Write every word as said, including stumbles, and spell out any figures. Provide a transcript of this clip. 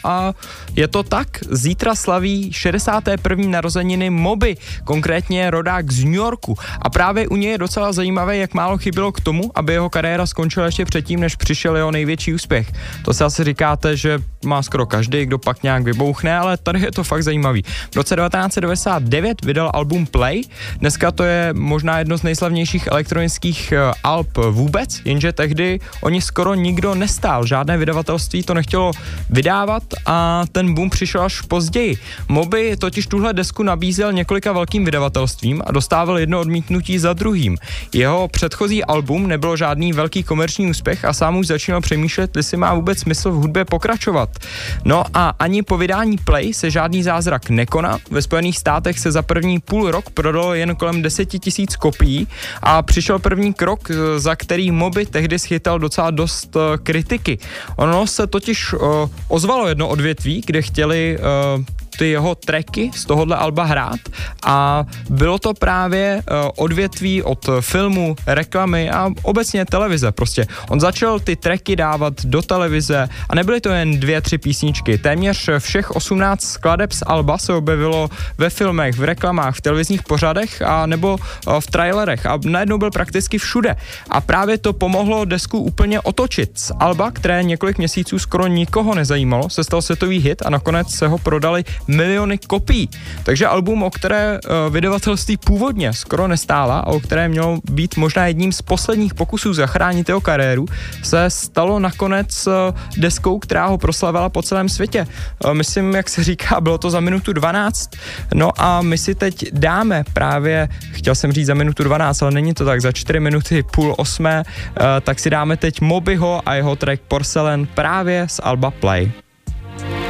a je to tak, zítra slaví šedesáté první narozeniny Moby, konkrétně rodák z New Yorku. A právě u něj je docela zajímavé, jak málo chybělo k tomu, aby jeho kariéra skončila ještě předtím, než přišel jeho největší úspěch. To si asi říkáte, že má skoro každý, kdo pak nějak vybouchne, ale tady je to fakt zajímavý. V roce devatenáct set devadesát devět vydal album Play. Dneska to je možná jedno z nejslavnějších elektronických alb vůbec, jenže tehdy oni skoro nikdo nestál, žádné vydavatelství to nechtělo vydávat a ten boom přišel až později. Moby totiž tuhle desku nabízel několika velkým vydavatelstvím a dostával jedno odmítnutí za druhým. Jeho předchozí album nebylo žádný velký komerční úspěch a sám už začínal přemýšlet, jestli má vůbec smysl v hudbě pokračovat. No a ani po vydání Play se žádný zázrak nekoná. Ve Spojených státech se za první půl rok prodalo jen kolem deset tisíc kopií a přišel první krok, za který Moby tehdy schytal docela dost uh, kritiky. Ono se totiž uh, ozvalo jedno odvětví, kde chtěli uh, ty jeho tracky z tohohle alba hrát a bylo to právě uh, odvětví od filmu, reklamy a obecně televize prostě. On začal ty tracky dávat do televize a nebyly to jen dvě, tři písničky. Téměř všech osmnáct skladeb z alba se objevilo ve filmech, v reklamách, v televizních pořadech a nebo uh, v trailerech a najednou byl prakticky všude. A právě to pomohlo desku úplně otočit. Z alba, které několik měsíců skoro nikoho nezajímalo, se stal světový hit a nakonec se ho prodali miliony kopií. Takže album, o které uh, vydavatelství původně skoro nestála a o které mělo být možná jedním z posledních pokusů zachránit jeho kariéru, se stalo nakonec uh, deskou, která ho proslavila po celém světě. Uh, myslím, jak se říká, bylo to za minutu dvanáct. No a my si teď dáme právě, chtěl jsem říct za minutu dvanáct, ale není to tak, za čtyři minuty půl osmé, uh, tak si dáme teď Mobyho a jeho track Porcelain právě z alba Play.